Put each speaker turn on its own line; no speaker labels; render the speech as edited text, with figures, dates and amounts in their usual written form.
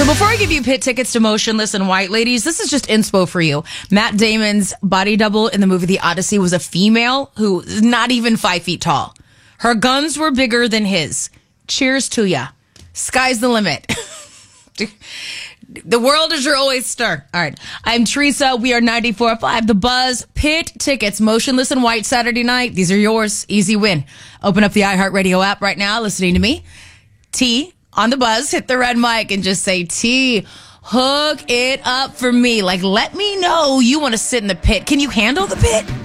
Before I give you pit tickets to Motionless in White, ladies, this is just inspo for you. Matt Damon's body double in the movie The Odyssey was a female who is not even 5 feet tall. Her guns were bigger than his. Cheers to ya. Sky's the limit. The world is your oyster. All right. I'm Teresa. We are 94.5 The Buzz. Pit tickets, Motionless in White Saturday night. These are yours. Easy win. Open up the iHeartRadio app right now, listening to me. T on The Buzz. Hit the red mic and just say, T, hook it up for me. Like, let me know you want to sit in the pit. Can you handle the pit?